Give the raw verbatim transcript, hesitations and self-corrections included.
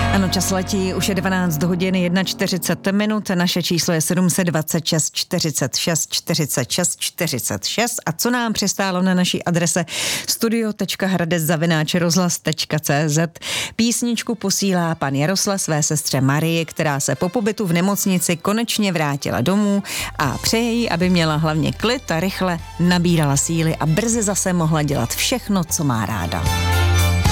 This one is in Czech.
Ano, čas letí, už je dvanáct hodin čtyřicet jedna minut, naše číslo je sedm set dvacet šest čtyřicet šest čtyřicet šest čtyřicet šest a co nám přistálo na naší adrese studio tečka hradec zavináč rozhlas tečka cé zet. Písničku posílá pan Jaroslav své sestře Marii, která se po pobytu v nemocnici konečně vrátila domů a přeje jí, aby měla hlavně klid a rychle nabírala síly a brzy zase mohla dělat všechno, co má ráda.